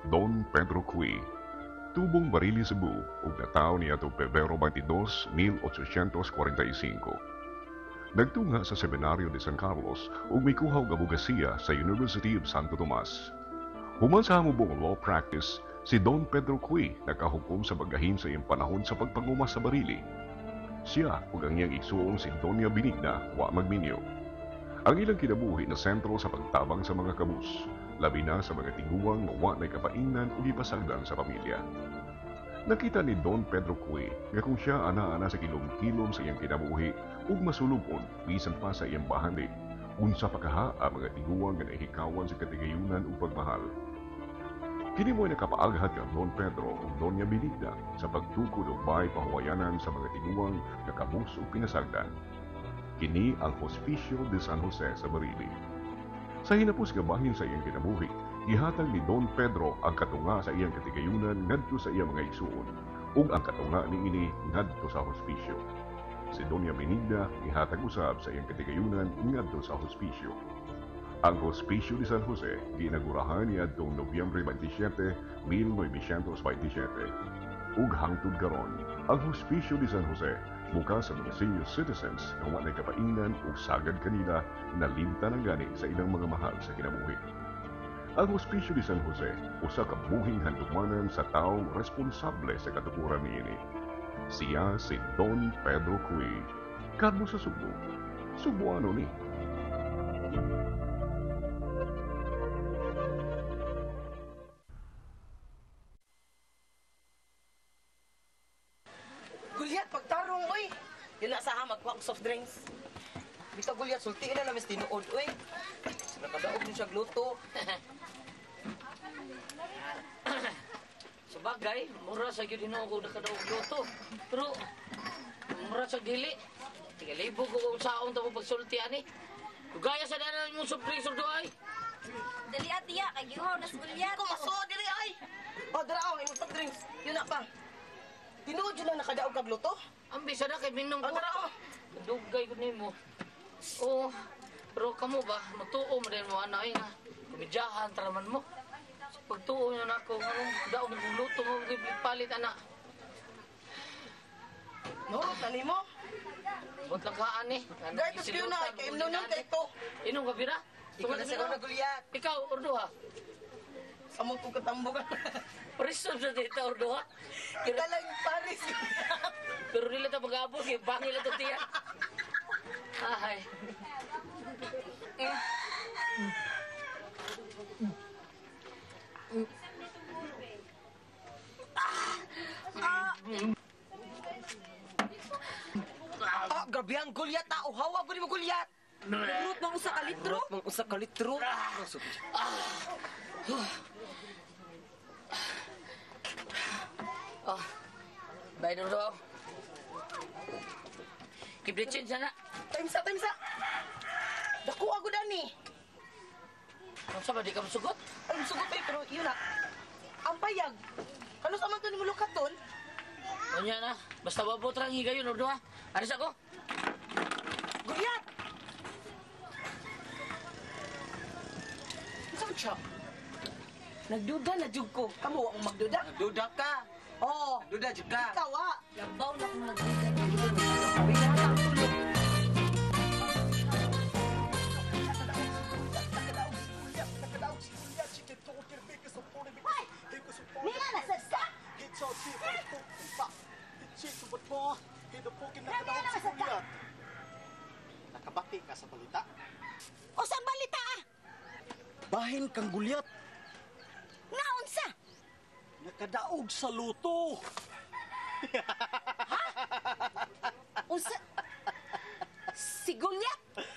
Don Pedro Cui, tubong barili Cebu ug natawo niya to Pebrero 22, 1845. Nagtunga sa Seminaryo de San Carlos ug mikuhaw nga abogasiya sa University of Santo Tomas. Human sa hamubong law practice, si Don Pedro Cui nakahukom sa bagahin sa iyang panahon sa pagpanguma sa barili. Siya ug ang iyang igsuong si Doña Benigna wa magminyo. Ang ilang kinabuhi na sentro sa pagtabang sa mga kabus, labi na sa mga tiguang na wa na'y kapaingnan o ipasagdan sa pamilya. Nakita ni Don Pedro Cui nga kung siya ana-ana sa kilom-kilom sa iyang kinabuhi ug masulubon bisan pa sa iyang bahandi, unsa pa kaha ang mga tiguang nga nahikawan sa katigayunan ug pagmahal. Kini mo'y nakapaaghat kang Don Pedro ug Doña Benigna sa pagtukod ug bay pahuwayanan sa mga tiguang nga kabus ug pinasagdan. Kini ang Hospicio de San Jose sa Barili. Sa hinapos nga bahin sa iyang kinabuhi, gihatag ni Don Pedro ang katunga sa iyang katigayunan ngadto sa iyang mga igsuon ug ang katunga niini ngadto sa hospicio. Si Doña Benigna gihatag usab sa iyang katigayunan ngadto sa hospicio. Ang Hospicio de San Jose ginagurahan niadtong Nobyembre 27, 1927. Ug hangtod karon, ang Hospicio de San Jose bukas sa mga senior citizens na walay kapaingnan ug sagad kanila na limta ng gani sa ilang mga mahal sa kinabuhi. Ang Hospicio de San Jose usa ka buhing handumanan sa taong responsable sa katukuran niini. Siya si Don Pedro Cui. Kadto sa Subo. Subuano ni. Gulyat, pagtarong, oy! Yun na sa magkuha soft drinks. Bita Gulyat, sultiin na namin sa tinuod, oy. Nakadaog mo siya gluto. Sa bagay, mura sa yun ako nakadaog gluto. Pero, mura sa dili. Tiga libo ko kung saon tamo pagsultian eh. Kugaya sa danan mo surprise do ay. Dali atiya, kay gihaw na sa Gulyat. Kumaso, dili ay! O, darao, imong soft drinks. Yun na pa. Tinuod yun na nakadaog ka gluto? Ang bisa na kay Minong O, ko. darao. Dugay ko nimo. Oo, pero kamo ba, matuo mo din mo anay nga. Kumidyahan, taraman mo. Sa pagtuo niya na ako, daog ng luto mo, palit anak. No, tani mo. Ba't langkaan eh? Dahil ito siya na, kay imno nung kay ito. Inom ka, Bira? Ikaw na siya na, Gulyat. Ikaw, Ordo ha? Samot ko katambo ka. Preso sa dito, Ordo ha? Kita lang yung Paris. Pero nila ito pag-abot, bangil ito tiyan. Ay. Grabe ang Gulyat na. Uhawa ko ni mo, Gulyat. Rut mang usa ka litro. Rot mong usa ka litro. Oh. Bay na ito. Kibritsin sana. Time sa. Dako ako dani. Kung sa ba di ka masugot? Ay, sugot ay, pero yun na. Ang payag. Kano sa man ito ni Mulukaton? Kanya na. Basta babot lang higayon, Ordo ha? Aris ako? Gulyat! Saan siya? Nagduda na jud ko. Kamu wa mo magduda? Duda ka. Oo. Duda jud ka. Ikaw wa. Labaw na kung nagduda. Binatang tulog. Nila na sa ska. Nakabati ka sa balita. O sa balita ah. Bahin kang Gulyat. Naunsa? Nakadaog sa luto. Unsa? Si Gulyat?